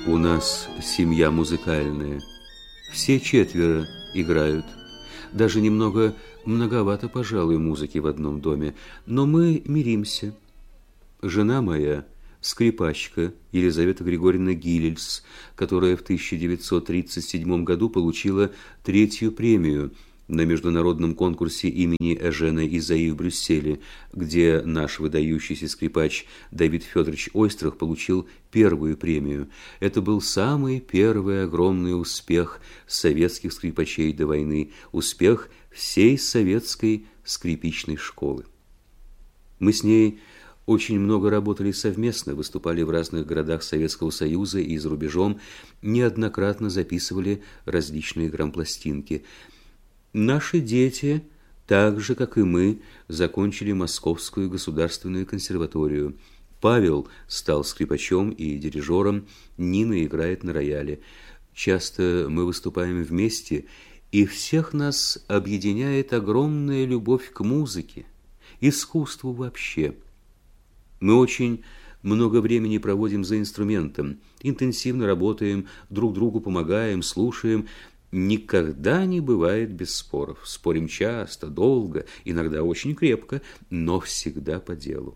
У нас семья музыкальная. Все четверо играют. Даже немного многовато, пожалуй, музыки в одном доме. Но мы миримся. Жена моя скрипачка Елизавета Григорьевна Гилельс, которая в 1937 году получила 3-ю премию на международном конкурсе имени Эжена Изаи в Брюсселе, где наш выдающийся скрипач Давид Федорович Ойстрах получил 1-ю премию. Это был самый первый огромный успех советских скрипачей до войны, успех всей советской скрипичной школы. Мы с ней очень много работали совместно, выступали в разных городах Советского Союза и за рубежом, неоднократно записывали различные грампластинки. Наши дети, так же, как и мы, закончили Московскую государственную консерваторию. Павел стал скрипачом и дирижером, Нина играет на рояле. Часто мы выступаем вместе, и всех нас объединяет огромная любовь к музыке, искусству вообще. Мы очень много времени проводим за инструментом, интенсивно работаем, друг другу помогаем, слушаем. Никогда не бывает без споров. Спорим часто, долго, иногда очень крепко, но всегда по делу.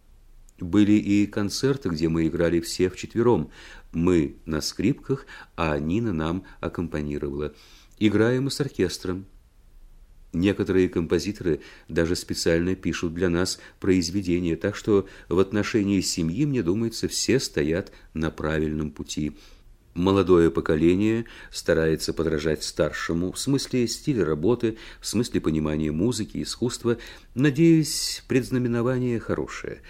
Были и концерты, где мы играли все вчетвером. Мы на скрипках, а Нина нам аккомпанировала. Играем и с оркестром. Некоторые композиторы даже специально пишут для нас произведения, так что в отношении семьи, мне думается, все стоят на правильном пути. Молодое поколение старается подражать старшему в смысле стиля работы, в смысле понимания музыки, искусства. Надеюсь, предзнаменование хорошее.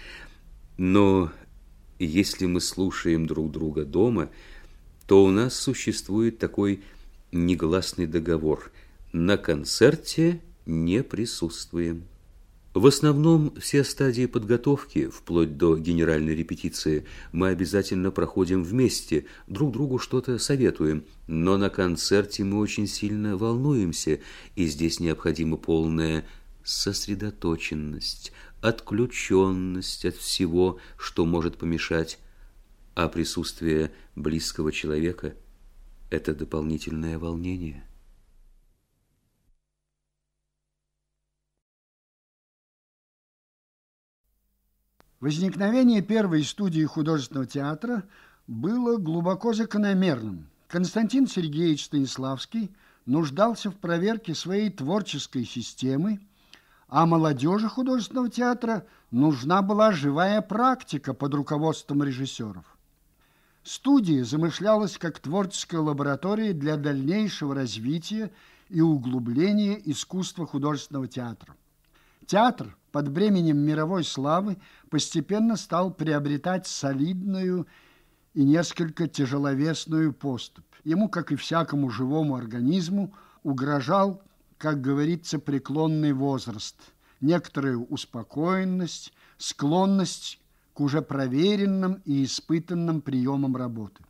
Но если мы слушаем друг друга дома, то у нас существует такой негласный договор: на концерте не присутствуем. В основном все стадии подготовки, вплоть до генеральной репетиции, мы обязательно проходим вместе, друг другу что-то советуем, но на концерте мы очень сильно волнуемся, и здесь необходима полная сосредоточенность, отключенность от всего, что может помешать, а присутствие близкого человека – это дополнительное волнение. Возникновение первой студии художественного театра было глубоко закономерным. Константин Сергеевич Станиславский нуждался в проверке своей творческой системы, а молодежи художественного театра нужна была живая практика под руководством режиссеров. Студия замышлялась как творческая лаборатория для дальнейшего развития и углубления искусства художественного театра. Театр под бременем мировой славы постепенно стал приобретать солидную и несколько тяжеловесную поступь. Ему, как и всякому живому организму, угрожал, как говорится, преклонный возраст, некоторая успокоенность, склонность к уже проверенным и испытанным приемам работы.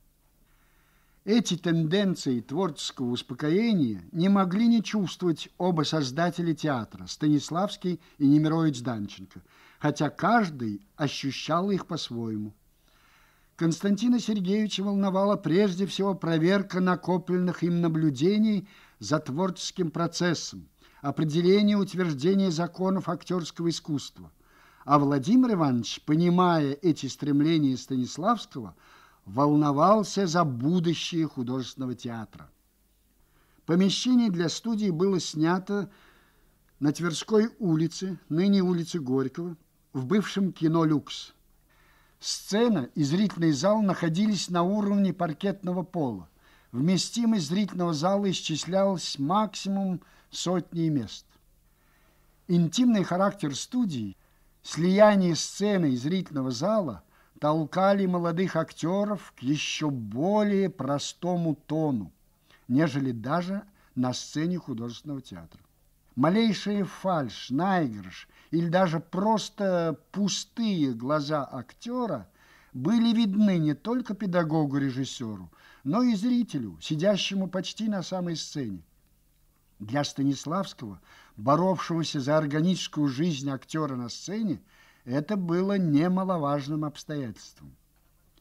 Эти тенденции творческого успокоения не могли не чувствовать оба создателя театра, Станиславский и Немирович Данченко, хотя каждый ощущал их по-своему. Константина Сергеевича волновала прежде всего проверка накопленных им наблюдений за творческим процессом, определение и утверждение законов актерского искусства. А Владимир Иванович, понимая эти стремления Станиславского, волновался за будущее художественного театра. Помещение для студии было снято на Тверской улице, ныне улице Горького, в бывшем кино «Люкс». Сцена и зрительный зал находились на уровне паркетного пола. Вместимость зрительного зала исчислялась максимум 100 мест. Интимный характер студии, слияние сцены и зрительного зала толкали молодых актеров к еще более простому тону, нежели даже на сцене художественного театра. Малейшая фальшь, наигрыш или даже просто пустые глаза актера были видны не только педагогу-режиссеру, но и зрителю, сидящему почти на самой сцене. Для Станиславского, боровшегося за органическую жизнь актера на сцене, это было немаловажным обстоятельством.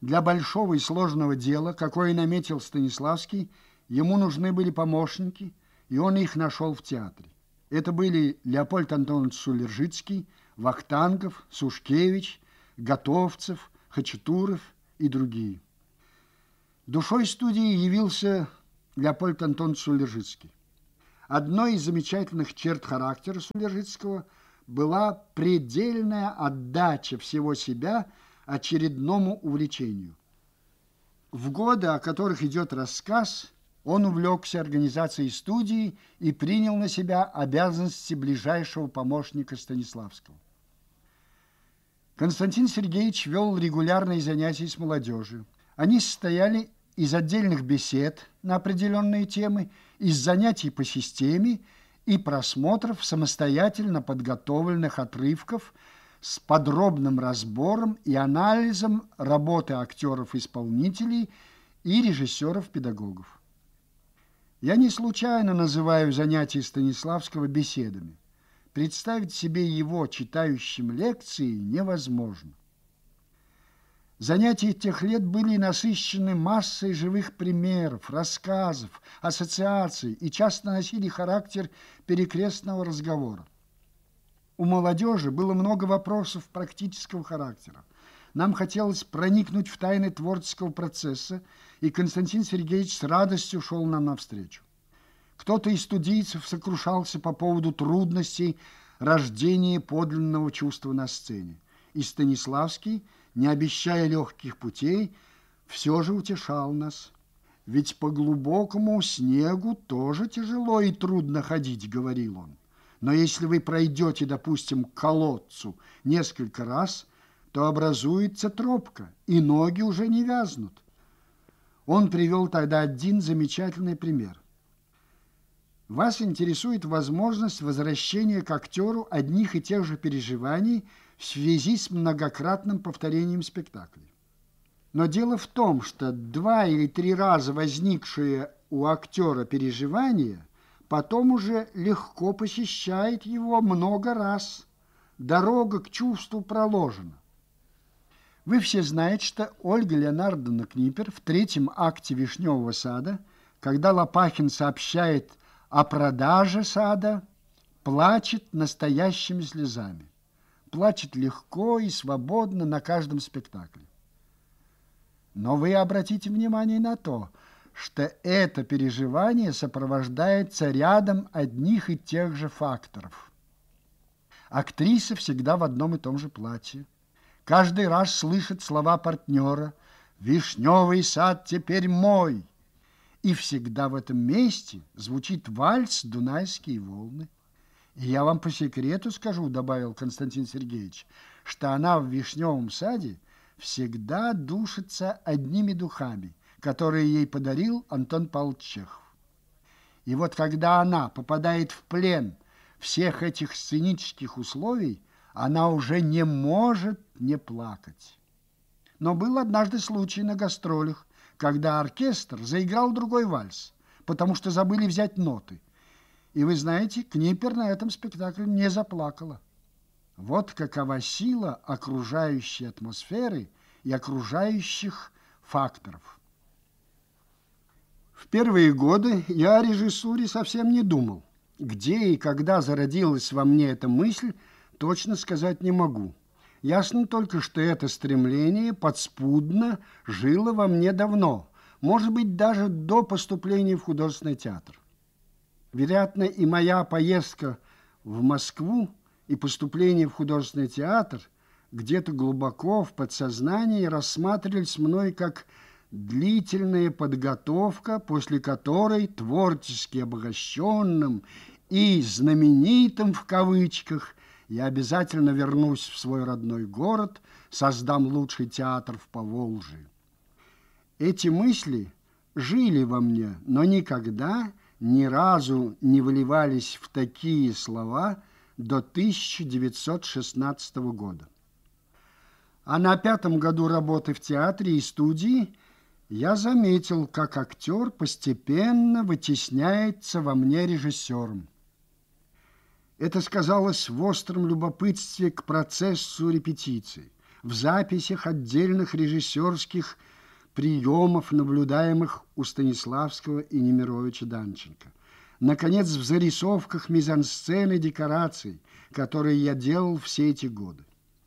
Для большого и сложного дела, какое наметил Станиславский, ему нужны были помощники, и он их нашел в театре. Это были Леопольд Антонович Сулержицкий, Вахтангов, Сушкевич, Готовцев, Хачатуров и другие. Душой студии явился Леопольд Антонович Сулержицкий. Одной из замечательных черт характера Сулержицкого была предельная отдача всего себя очередному увлечению. В годы, о которых идет рассказ, он увлекся организацией студии и принял на себя обязанности ближайшего помощника Станиславского. Константин Сергеевич вел регулярные занятия с молодежью. Они состояли из отдельных бесед на определенные темы, из занятий по системе и просмотров самостоятельно подготовленных отрывков с подробным разбором и анализом работы актеров-исполнителей и режиссеров-педагогов. Я не случайно называю занятия Станиславского беседами. Представить себе его читающим лекции невозможно. Занятия тех лет были насыщены массой живых примеров, рассказов, ассоциаций и часто носили характер перекрестного разговора. У молодежи было много вопросов практического характера. Нам хотелось проникнуть в тайны творческого процесса, и Константин Сергеевич с радостью шел нам навстречу. Кто-то из студийцев сокрушался по поводу трудностей рождения подлинного чувства на сцене. И Станиславский, не обещая легких путей, все же утешал нас. «Ведь по глубокому снегу тоже тяжело и трудно ходить», — говорил он. «Но если вы пройдете, допустим, к колодцу несколько раз, то образуется тропка, и ноги уже не вязнут». Он привел тогда один замечательный пример. Вас интересует возможность возвращения к актеру одних и тех же переживаний в связи с многократным повторением спектаклей. Но дело в том, что 2 или 3 раза возникшие у актера переживания потом уже легко посещает его много раз. Дорога к чувству проложена. Вы все знаете, что Ольга Леонардовна Книпер в 3-м акте «Вишневого сада», когда Лопахин сообщает о продаже сада, плачет настоящими слезами. Плачет легко и свободно на каждом спектакле. Но вы обратите внимание на то, что это переживание сопровождается рядом одних и тех же факторов. Актриса всегда в одном и том же платье. Каждый раз слышит слова партнера «Вишневый сад теперь мой». И всегда в этом месте звучит вальс «Дунайские волны». И я вам по секрету скажу, добавил Константин Сергеевич, что она в «Вишневом саде» всегда душится одними духами, которые ей подарил Антон Павлович Чехов. И вот когда она попадает в плен всех этих сценических условий, она уже не может не плакать. Но был однажды случай на гастролях, когда оркестр заиграл другой вальс, потому что забыли взять ноты. И вы знаете, Книпер на этом спектакле не заплакала. Вот какова сила окружающей атмосферы и окружающих факторов. В первые годы я о режиссуре совсем не думал. Где и когда зародилась во мне эта мысль, точно сказать не могу. Ясно только, что это стремление подспудно жило во мне давно, может быть, даже до поступления в художественный театр. Вероятно, и моя поездка в Москву и поступление в художественный театр где-то глубоко в подсознании рассматривались мной как длительная подготовка, после которой творчески обогащенным и знаменитым в кавычках я обязательно вернусь в свой родной город, создам лучший театр в Поволжье. Эти мысли жили во мне, но никогда ни разу не выливались в такие слова до 1916 года. А на 5-м году работы в театре и студии я заметил, как актер постепенно вытесняется во мне режиссером. Это сказалось в остром любопытстве к процессу репетиции, в записях отдельных режиссерских приемов, наблюдаемых у Станиславского и Немировича Данченко. Наконец, в зарисовках мизансцены, декораций, которые я делал все эти годы.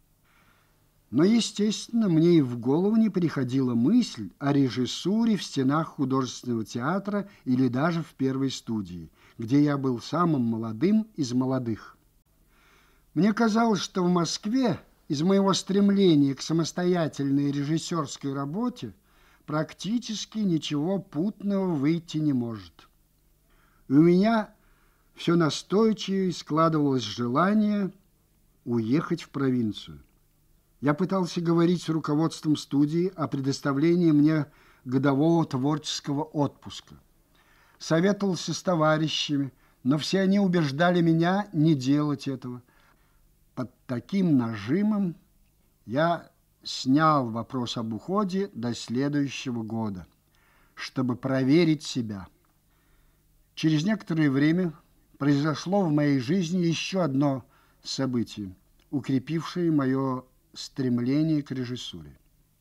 Но, естественно, мне и в голову не приходила мысль о режиссуре в стенах художественного театра или даже в первой студии, где я был самым молодым из молодых. Мне казалось, что в Москве из моего стремления к самостоятельной режиссерской работе практически ничего путного выйти не может. И у меня все настойчивее складывалось желание уехать в провинцию. Я пытался говорить с руководством студии о предоставлении мне годового творческого отпуска. Советовался с товарищами, но все они убеждали меня не делать этого. Под таким нажимом я снял вопрос об уходе до следующего года, чтобы проверить себя. Через некоторое время произошло в моей жизни еще одно событие, укрепившее мое стремление к режиссуре.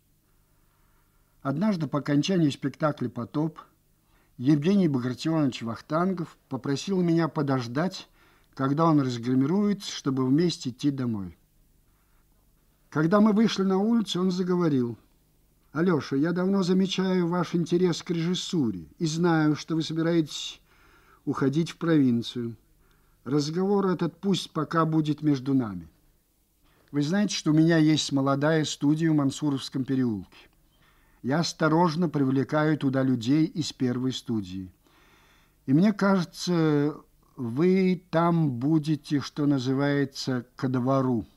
Однажды по окончании спектакля «Потоп» Евгений Багратионович Вахтангов попросил меня подождать, когда он разгримируется, чтобы вместе идти домой. Когда мы вышли на улицу, он заговорил: «Алеша, я давно замечаю ваш интерес к режиссуре и знаю, что вы собираетесь уходить в провинцию. Разговор этот пусть пока будет между нами. Вы знаете, что у меня есть молодая студия в Мансуровском переулке. Я осторожно привлекаю туда людей из первой студии. И мне кажется, вы там будете, что называется, ко двору.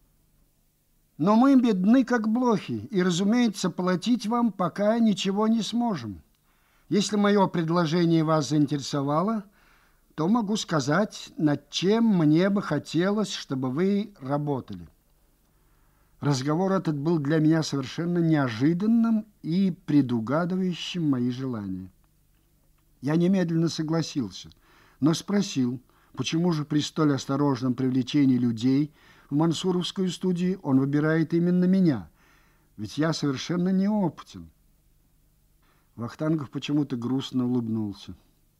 Но мы бедны, как блохи, и, разумеется, платить вам пока ничего не сможем. Если мое предложение вас заинтересовало, то могу сказать, над чем мне бы хотелось, чтобы вы работали». Разговор этот был для меня совершенно неожиданным и предугадывающим мои желания. Я немедленно согласился, но спросил, почему же при столь осторожном привлечении людей в Мансуровскую студию он выбирает именно меня, ведь я совершенно неопытен. Вахтангов почему-то грустно улыбнулся.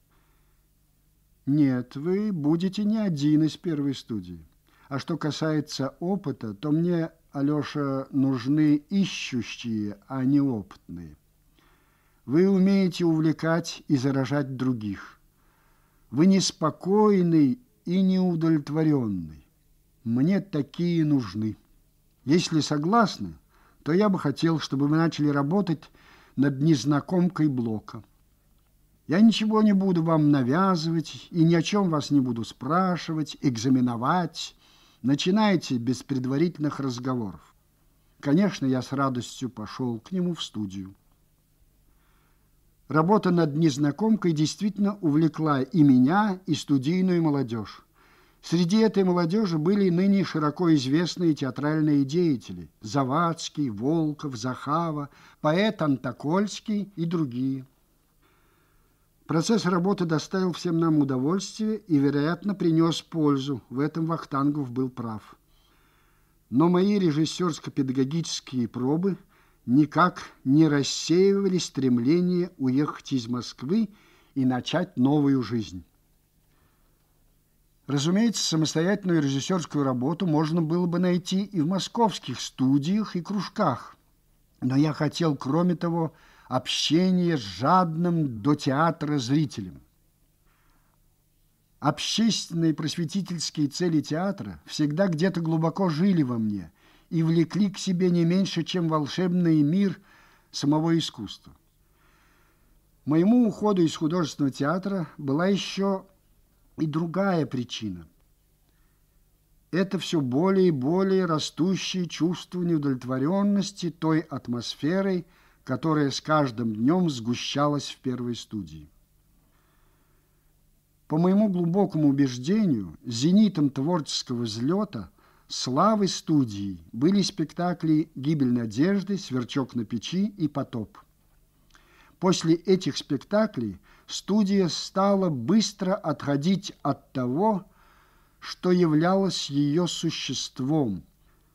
«Нет, вы будете не один из первой студии. А что касается опыта, то мне, Алеша, нужны ищущие, а не опытные. Вы умеете увлекать и заражать других. Вы неспокойный и неудовлетворенный. Мне такие нужны. Если согласны, то я бы хотел, чтобы вы начали работать над незнакомкой Блока. Я ничего не буду вам навязывать и ни о чем вас не буду спрашивать, экзаменовать. Начинайте без предварительных разговоров. Конечно, я с радостью пошел к нему в студию. Работа над незнакомкой действительно увлекла и меня, и студийную молодежь. Среди этой молодежи были ныне широко известные театральные деятели: Завадский, Волков, Захава, поэт Антокольский и другие. Процесс работы доставил всем нам удовольствие и, вероятно, принес пользу. В этом Вахтангов был прав. Но мои режиссерско-педагогические пробы никак не рассеивали стремление уехать из Москвы и начать новую жизнь. Разумеется, самостоятельную режиссерскую работу можно было бы найти и в московских студиях и кружках. Но я хотел, кроме того, общение с жадным до театра зрителем. Общественные просветительские цели театра всегда где-то глубоко жили во мне и влекли к себе не меньше, чем волшебный мир самого искусства. Моему уходу из художественного театра была еще и другая причина. Это все более и более растущее чувство неудовлетворенности той атмосферой, которая с каждым днем сгущалась в первой студии. По моему глубокому убеждению, зенитом творческого взлета, славы студии были спектакли «Гибель надежды», «Сверчок на печи» и «Потоп». После этих спектаклей студия стала быстро отходить от того, что являлось ее существом,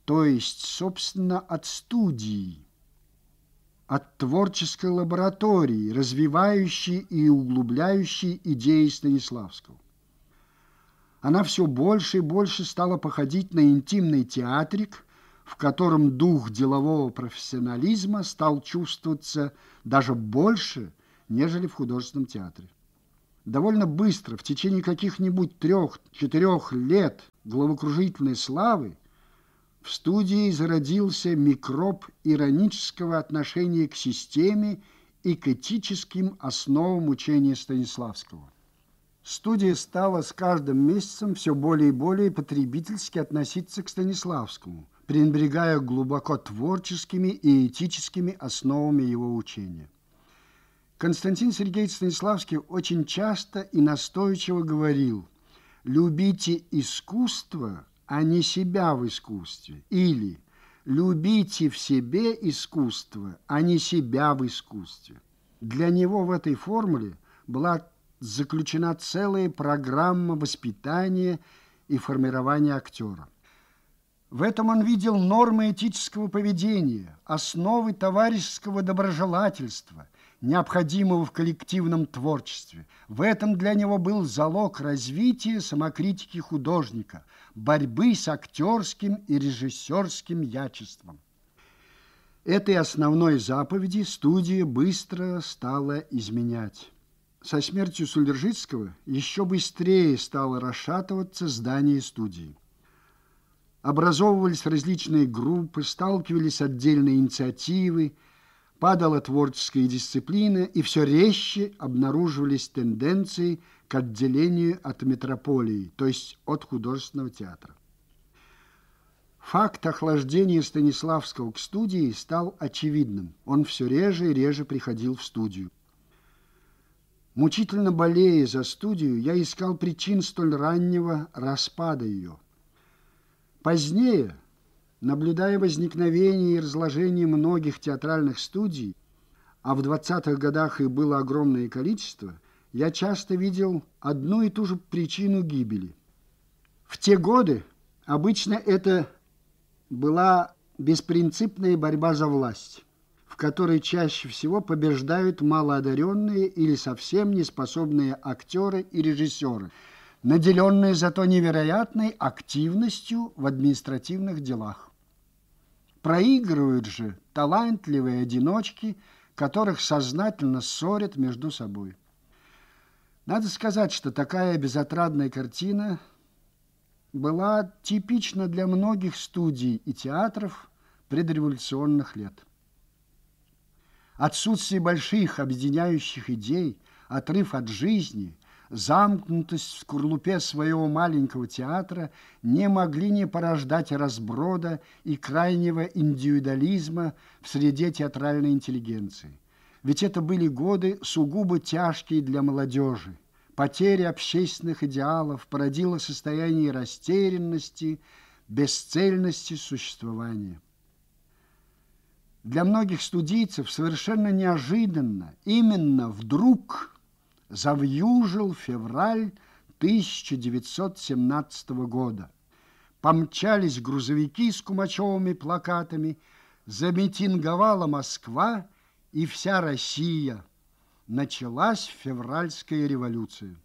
то есть, собственно, от студии, от творческой лаборатории, развивающей и углубляющей идеи Станиславского. Она все больше и больше стала походить на интимный театрик, в котором дух делового профессионализма стал чувствоваться даже больше, нежели в художественном театре. Довольно быстро, в течение каких-нибудь 3-4 лет головокружительной славы, в студии зародился микроб иронического отношения к системе и к этическим основам учения Станиславского. Студия стала с каждым месяцем все более и более потребительски относиться к Станиславскому, пренебрегая глубоко творческими и этическими основами его учения. Константин Сергеевич Станиславский очень часто и настойчиво говорил: «Любите искусство, а не себя в искусстве», или «Любите в себе искусство, а не себя в искусстве». Для него в этой формуле была заключена целая программа воспитания и формирования актера. В этом он видел нормы этического поведения, основы товарищеского доброжелательства, необходимого в коллективном творчестве. В этом для него был залог развития самокритики художника, борьбы с актерским и режиссерским ячеством. Этой основной заповеди студия быстро стала изменять. Со смертью Сульержицкого еще быстрее стало расшатываться здание студии. Образовывались различные группы, сталкивались отдельные инициативы, падала творческая дисциплина, и все резче обнаруживались тенденции к отделению от метрополии, то есть от художественного театра. Факт охлаждения Станиславского к студии стал очевидным. Он все реже и реже приходил в студию. Мучительно болея за студию, я искал причин столь раннего распада ее. Позднее, наблюдая возникновение и разложение многих театральных студий, а в 20-х годах их было огромное количество, я часто видел одну и ту же причину гибели. В те годы обычно это была беспринципная борьба за власть, в которой чаще всего побеждают малоодаренные или совсем неспособные актеры и режиссеры, наделенные зато невероятной активностью в административных делах. Проигрывают же талантливые одиночки, которых сознательно ссорят между собой. Надо сказать, что такая безотрадная картина была типична для многих студий и театров предреволюционных лет. Отсутствие больших объединяющих идей, отрыв от жизни, замкнутость в скорлупе своего маленького театра не могли не порождать разброда и крайнего индивидуализма в среде театральной интеллигенции. Ведь это были годы сугубо тяжкие для молодежи. Потеря общественных идеалов породила состояние растерянности, бесцельности существования. Для многих студийцев совершенно неожиданно, именно вдруг завьюжил февраль 1917 года. Помчались грузовики с кумачевыми плакатами, замитинговала Москва и вся Россия. Началась февральская революция.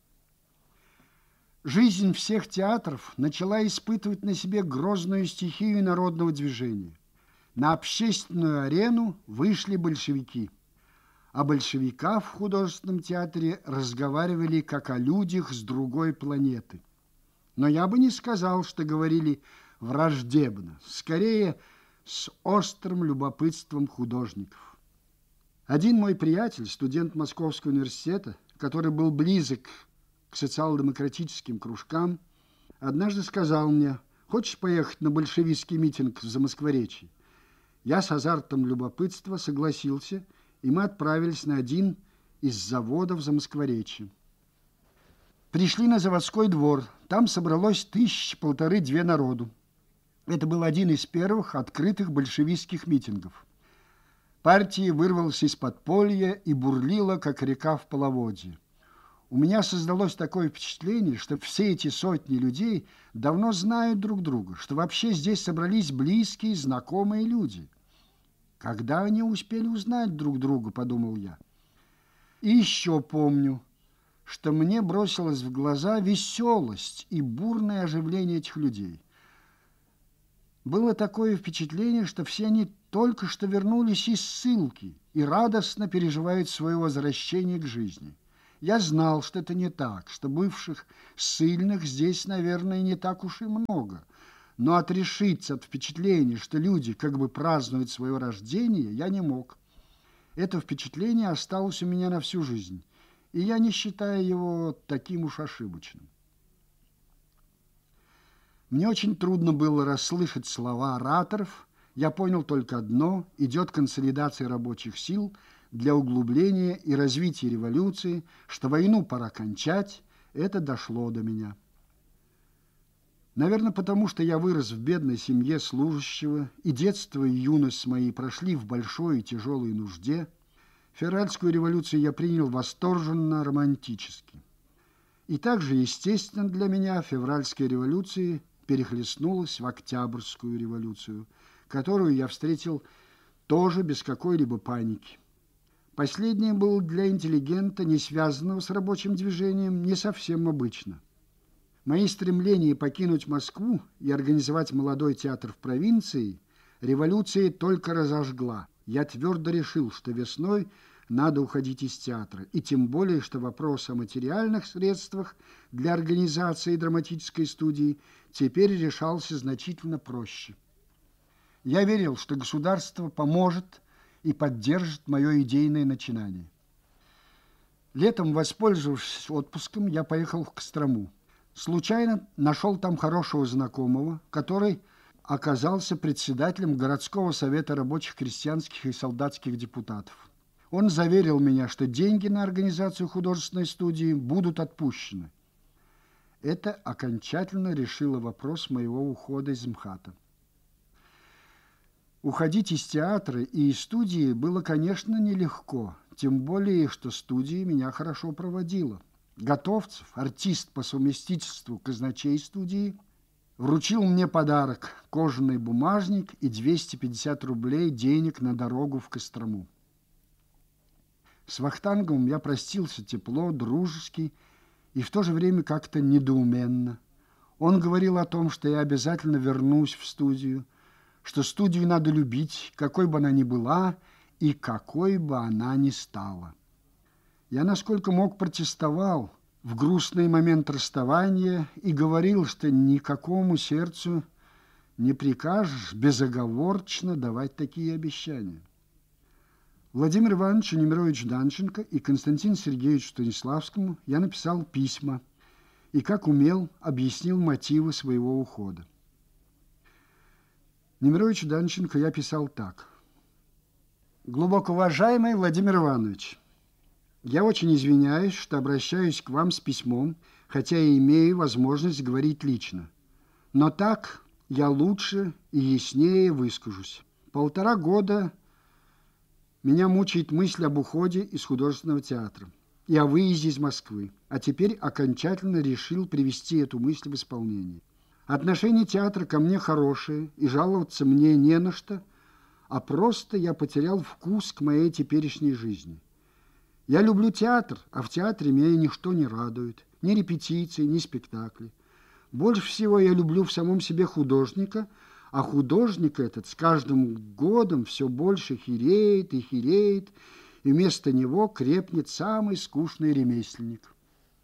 Жизнь всех театров начала испытывать на себе грозную стихию народного движения. На общественную арену вышли большевики. О большевиках в художественном театре разговаривали как о людях с другой планеты. Но я бы не сказал, что говорили враждебно, скорее с острым любопытством художников. Один мой приятель, студент Московского университета, который был близок к социал-демократическим кружкам, однажды сказал мне: «Хочешь поехать на большевистский митинг в Замоскворечье?» Я с азартом любопытства согласился, и мы отправились на один из заводов Замоскворечья. Пришли на заводской двор. Там собралось 1,5–2 народу. Это был один из первых открытых большевистских митингов. Партия вырвалась из подполья и бурлила, как река в половодье. У меня создалось такое впечатление, что все эти сотни людей давно знают друг друга, что вообще здесь собрались близкие, знакомые люди. Когда они успели узнать друг друга, подумал я. И еще помню, что мне бросилось в глаза веселость и бурное оживление этих людей. Было такое впечатление, что все они только что вернулись из ссылки и радостно переживают свое возвращение к жизни. Я знал, что это не так, что бывших ссыльных здесь, наверное, не так уж и много. Но отрешиться от впечатления, что люди как бы празднуют свое рождение, я не мог. Это впечатление осталось у меня на всю жизнь, и я не считаю его таким уж ошибочным. Мне очень трудно было расслышать слова ораторов. Я понял только одно: идет консолидация рабочих сил для углубления и развития революции, что войну пора кончать. Это дошло до меня. Наверное, потому что я вырос в бедной семье служащего, и детство и юность мои прошли в большой и тяжелой нужде. Февральскую революцию я принял восторженно, романтически. И также, естественно, для меня февральская революция перехлестнулась в Октябрьскую революцию, которую я встретил тоже без какой-либо паники. Последнее было для интеллигента, не связанного с рабочим движением, не совсем обычно. Мои стремления покинуть Москву и организовать молодой театр в провинции революция только разожгла. Я твердо решил, что весной надо уходить из театра, и тем более, что вопрос о материальных средствах для организации драматической студии теперь решался значительно проще. Я верил, что государство поможет и поддержит мое идейное начинание. Летом, воспользовавшись отпуском, я поехал в Кострому. Случайно нашел там хорошего знакомого, который оказался председателем городского совета рабочих, крестьянских и солдатских депутатов. Он заверил меня, что деньги на организацию художественной студии будут отпущены. Это окончательно решило вопрос моего ухода из МХАТа. Уходить из театра и из студии было, конечно, нелегко, тем более, что студия меня хорошо проводила. Готовцев, артист по совместительству казначей студии, вручил мне подарок – кожаный бумажник и 250 рублей денег на дорогу в Кострому. С Вахтанговым я простился тепло, дружески и в то же время как-то недоуменно. Он говорил о том, что я обязательно вернусь в студию, что студию надо любить, какой бы она ни была и какой бы она ни стала. Я, насколько мог, протестовал в грустный момент расставания и говорил, что никакому сердцу не прикажешь безоговорочно давать такие обещания. Владимиру Ивановичу Немировичу Данченко и Константину Сергеевичу Станиславскому я написал письма и, как умел, объяснил мотивы своего ухода. Немировичу Данченко я писал так. «Глубоко уважаемый Владимир Иванович, я очень извиняюсь, что обращаюсь к вам с письмом, хотя и имею возможность говорить лично. Но так я лучше и яснее выскажусь. 1,5 года меня мучает мысль об уходе из художественного театра и о выезде из Москвы, а теперь окончательно решил привести эту мысль в исполнение. Отношение театра ко мне хорошее, и жаловаться мне не на что, а просто я потерял вкус к моей теперешней жизни. Я люблю театр, а в театре меня ничто не радует, ни репетиции, ни спектакли. Больше всего я люблю в самом себе художника, а художник этот с каждым годом все больше хиреет и хиреет, и вместо него крепнет самый скучный ремесленник.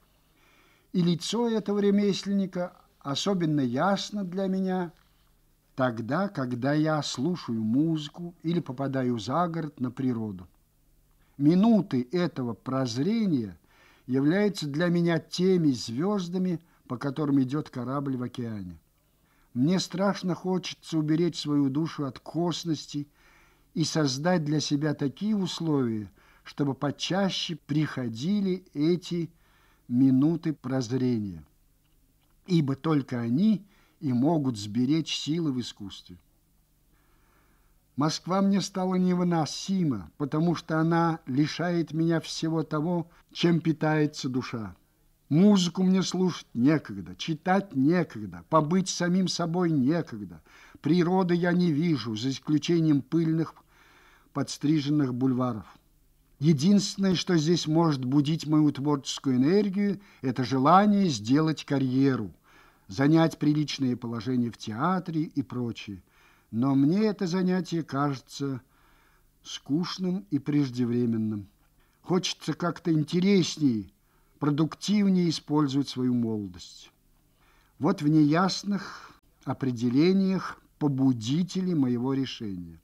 И лицо этого ремесленника особенно ясно для меня тогда, когда я слушаю музыку или попадаю за город на природу. Минуты этого прозрения являются для меня теми звездами, по которым идет корабль в океане. Мне страшно хочется уберечь свою душу от косности и создать для себя такие условия, чтобы почаще приходили эти минуты прозрения, ибо только они и могут сберечь силы в искусстве. Москва мне стала невыносима, потому что она лишает меня всего того, чем питается душа. Музыку мне слушать некогда, читать некогда, побыть самим собой некогда. Природы я не вижу, за исключением пыльных, подстриженных бульваров. Единственное, что здесь может будить мою творческую энергию, это желание сделать карьеру, занять приличное положение в театре и прочее. Но мне это занятие кажется скучным и преждевременным. Хочется как-то интереснее, продуктивнее использовать свою молодость. Вот в неясных определениях побудители моего решения.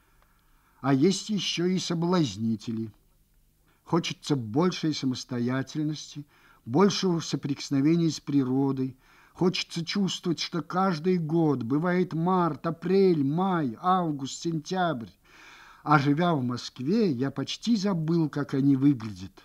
А есть еще и соблазнители. Хочется большей самостоятельности, большего соприкосновения с природой. Хочется чувствовать, что каждый год бывает март, апрель, май, август, сентябрь. А живя в Москве, я почти забыл, как они выглядят.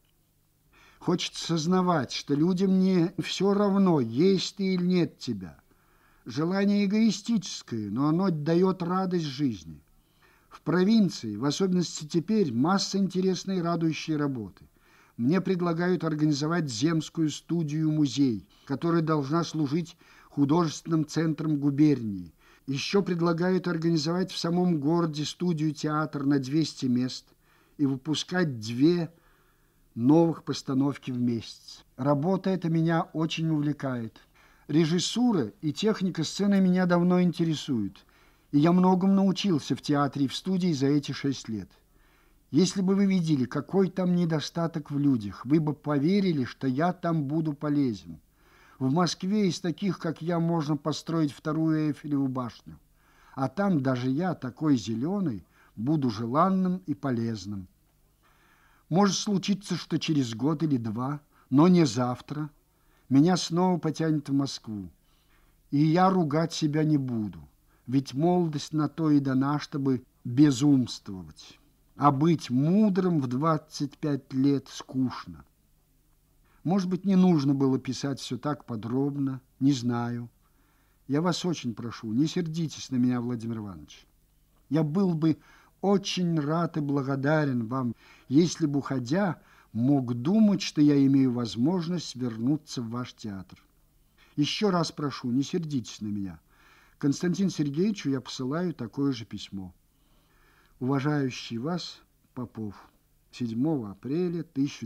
Хочется сознавать, что людям не все равно, есть ты или нет тебя. Желание эгоистическое, но оно дает радость жизни. В провинции, в особенности теперь, масса интересной и радующей работы. Мне предлагают организовать земскую студию-музей, которая должна служить художественным центром губернии. Еще предлагают организовать в самом городе студию-театр на 200 мест и выпускать 2 новых постановки в месяц. Работа эта меня очень увлекает. Режиссура и техника сцены меня давно интересуют. И я многому научился в театре и в студии за эти 6 лет. Если бы вы видели, какой там недостаток в людях, вы бы поверили, что я там буду полезен. В Москве из таких, как я, можно построить 2-ю Эйфелеву башню. А там даже я, такой зеленый, буду желанным и полезным. Может случиться, что через год или 2, но не завтра, меня снова потянет в Москву. И я ругать себя не буду. Ведь молодость на то и дана, чтобы безумствовать. А быть мудрым в 25 лет скучно. Может быть, не нужно было писать все так подробно, не знаю. Я вас очень прошу, не сердитесь на меня, Владимир Иванович. Я был бы очень рад и благодарен вам, если бы, уходя, мог думать, что я имею возможность вернуться в ваш театр. Еще раз прошу, не сердитесь на меня. Константину Сергеевичу я посылаю такое же письмо. Уважающий вас Попов. 7 апреля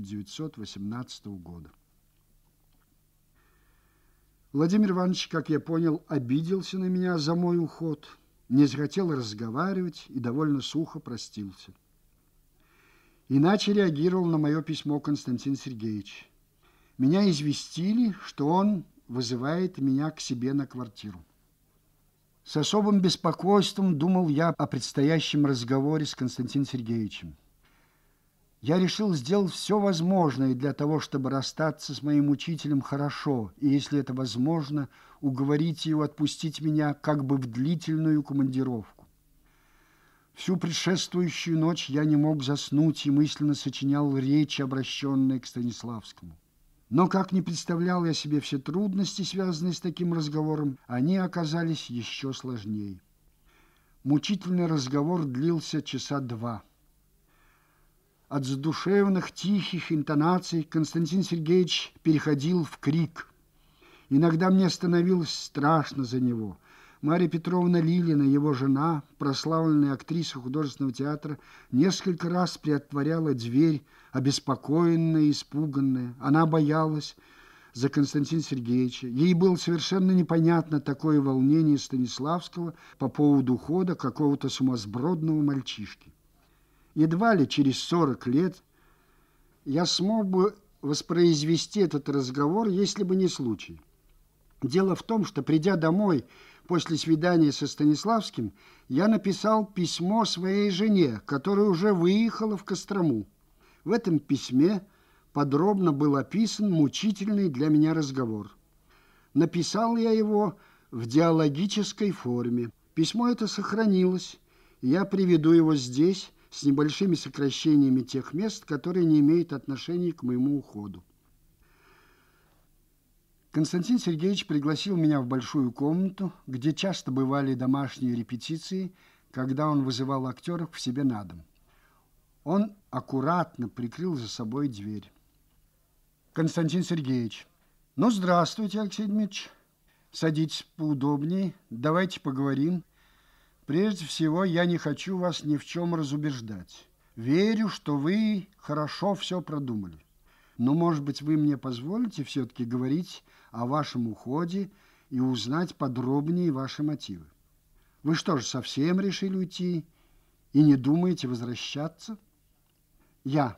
1918 года. Владимир Иванович, как я понял, обиделся на меня за мой уход, не захотел разговаривать и довольно сухо простился. Иначе реагировал на мое письмо Константин Сергеевич. Меня известили, что он вызывает меня к себе на квартиру. С особым беспокойством думал я о предстоящем разговоре с Константином Сергеевичем. Я решил сделать все возможное для того, чтобы расстаться с моим учителем хорошо, и, если это возможно, уговорить его отпустить меня как бы в длительную командировку. Всю предшествующую ночь я не мог заснуть и мысленно сочинял речи, обращенные к Станиславскому. Но, как не представлял я себе все трудности, связанные с таким разговором, они оказались еще сложнее. Мучительный разговор длился часа 2. От задушевных, тихих интонаций Константин Сергеевич переходил в крик. Иногда мне становилось страшно за него. Марья Петровна Лилина, его жена, прославленная актриса художественного театра, несколько раз приотворяла дверь, обеспокоенная и испуганная. Она боялась за Константина Сергеевича. Ей было совершенно непонятно такое волнение Станиславского по поводу ухода какого-то сумасбродного мальчишки. Едва ли через 40 лет я смог бы воспроизвести этот разговор, если бы не случай. Дело в том, что, придя домой после свидания со Станиславским, я написал письмо своей жене, которая уже выехала в Кострому. В этом письме подробно был описан мучительный для меня разговор. Написал я его в диалогической форме. Письмо это сохранилось, и я приведу его здесь, с небольшими сокращениями тех мест, которые не имеют отношения к моему уходу. Константин Сергеевич пригласил меня в большую комнату, где часто бывали домашние репетиции когда он вызывал актеров к себе на дом. Он аккуратно прикрыл за собой дверь. Константин Сергеевич. Ну, здравствуйте, Алексей Дмитриевич. Садитесь поудобнее, давайте поговорим. Прежде всего, я не хочу вас ни в чем разубеждать. Верю, что вы хорошо все продумали. Но, может быть, вы мне позволите все-таки говорить о вашем уходе и узнать подробнее ваши мотивы. Вы что же, совсем решили уйти и не думаете возвращаться? Я.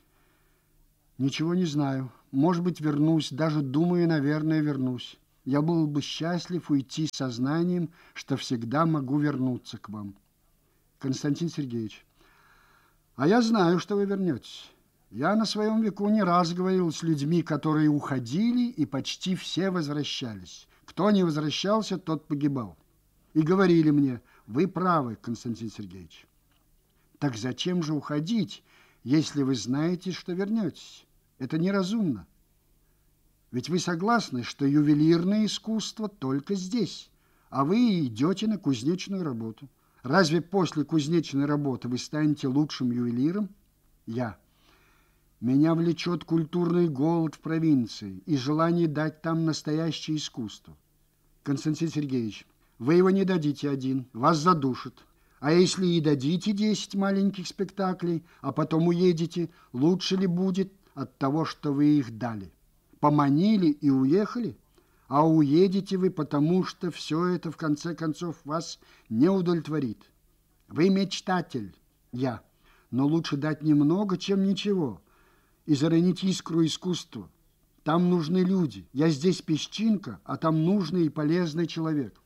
Ничего не знаю. Может быть, вернусь, даже думаю, наверное, вернусь. Я был бы счастлив уйти с сознанием, что всегда могу вернуться к вам. Константин Сергеевич. А я знаю, что вы вернетесь. Я на своем веку не раз говорил с людьми, которые уходили, и почти все возвращались. Кто не возвращался, тот погибал. И говорили мне: вы правы, Константин Сергеевич. Так зачем же уходить, если вы знаете, что вернетесь? Это неразумно. Ведь вы согласны, что ювелирное искусство только здесь, а вы идете на кузнечную работу. Разве после кузнечной работы вы станете лучшим ювелиром? Я. Меня влечет культурный голод в провинции и желание дать там настоящее искусство. Константин Сергеевич, вы его не дадите один, вас задушат. А если и дадите 10 маленьких спектаклей, а потом уедете, лучше ли будет от того, что вы их дали? Поманили и уехали, а уедете вы, потому что все это, в конце концов, вас не удовлетворит. Вы мечтатель, я, но лучше дать немного, чем ничего, и заронить искру искусства. Там нужны люди. Я здесь песчинка, а там нужный и полезный человек.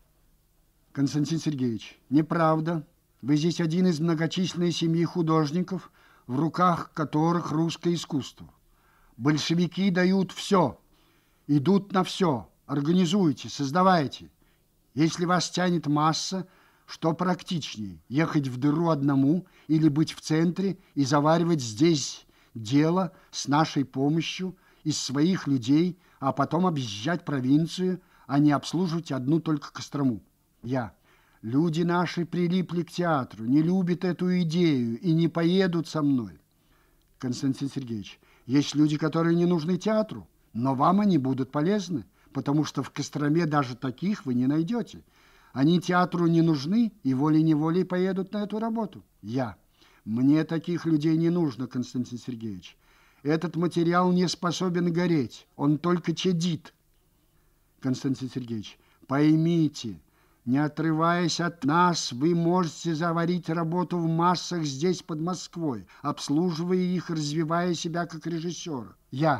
Константин Сергеевич, неправда. Вы здесь один из многочисленной семьи художников, в руках которых русское искусство. Большевики дают все, идут на все. Организуйте, создавайте. Если вас тянет масса, что практичнее, ехать в дыру одному или быть в центре и заваривать здесь дело с нашей помощью, из своих людей, а потом объезжать провинцию, а не обслуживать одну только Кострому? Я. Люди наши прилипли к театру, не любят эту идею и не поедут со мной. Константин Сергеевич, есть люди, которые не нужны театру, но вам они будут полезны, потому что в Костроме даже таких вы не найдете. Они театру не нужны и волей-неволей поедут на эту работу. Я. Мне таких людей не нужно, Константин Сергеевич. Этот материал не способен гореть, он только чадит. Константин Сергеевич, поймите, не отрываясь от нас, вы можете заварить работу в массах здесь, под Москвой, обслуживая их, развивая себя как режиссера. Я.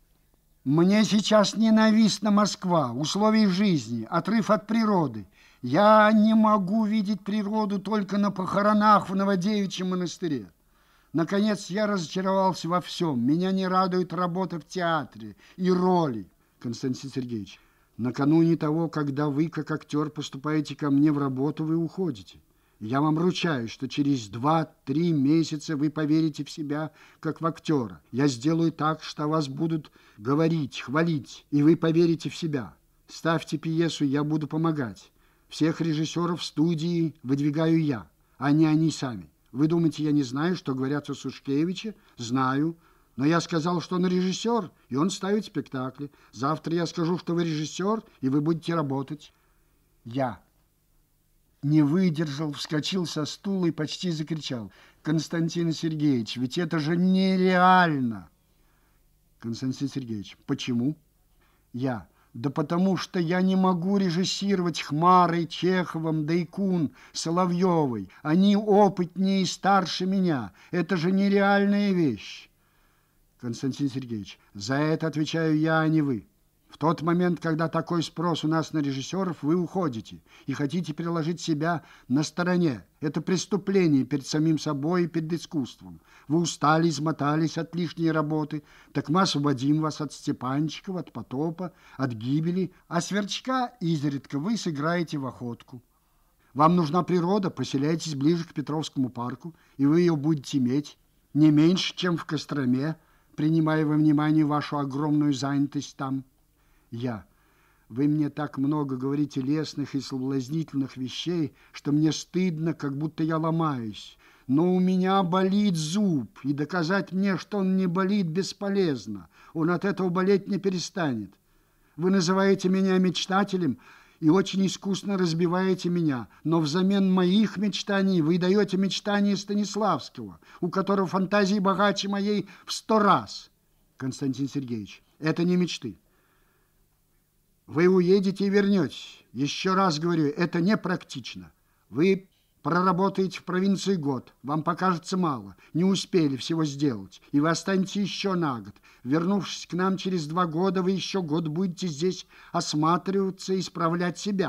Мне сейчас ненавистна Москва, условия жизни, отрыв от природы. Я не могу видеть природу только на похоронах в Новодевичьем монастыре. Наконец, я разочаровался во всем. Меня не радует работа в театре и роли. Константин Сергеевич, накануне того, когда вы, как актер, поступаете ко мне в работу, вы уходите. Я вам ручаюсь, что через 2-3 месяца вы поверите в себя, как в актера. Я сделаю так, что о вас будут говорить, хвалить, и вы поверите в себя. Ставьте пьесу, я буду помогать. Всех режиссеров в студии выдвигаю я, а не они сами. Вы думаете, я не знаю, что говорят о Сушкевиче? Знаю. Но я сказал, что он режиссер, и он ставит спектакли. Завтра я скажу, что вы режиссер, и вы будете работать. Я не выдержал, вскочил со стула и почти закричал: Константин Сергеевич, ведь это же нереально! Константин Сергеевич, почему? Я. Да потому что я не могу режиссировать Хмарой, Чеховым, Дайкун, Соловьевой. Они опытнее и старше меня. Это же нереальная вещь. Константин Сергеевич, за это отвечаю я, а не вы. В тот момент, когда такой спрос у нас на режиссеров, вы уходите и хотите приложить себя на стороне. Это преступление перед самим собой и перед искусством. Вы устали, измотались от лишней работы, так мы освободим вас от Степанчикова, от потопа, от гибели, а Сверчка изредка вы сыграете в охотку. Вам нужна природа, поселяйтесь ближе к Петровскому парку, и вы ее будете иметь не меньше, чем в Костроме, принимая во внимание вашу огромную занятость там. Я. Вы мне так много говорите лестных и соблазнительных вещей, что мне стыдно, как будто я ломаюсь. Но у меня болит зуб, и доказать мне, что он не болит, бесполезно. Он от этого болеть не перестанет. Вы называете меня мечтателем и очень искусно разбиваете меня, но взамен моих мечтаний вы даете мечтания Станиславского, у которого фантазии богаче моей в 100 раз. Константин Сергеевич, это не мечты. Вы уедете и вернетесь. Еще раз говорю, это непрактично. Вы проработаете в провинции год, вам покажется мало, не успели всего сделать, и вы останетесь еще на год. Вернувшись к нам через 2 года, вы еще год будете здесь осматриваться и исправлять себя.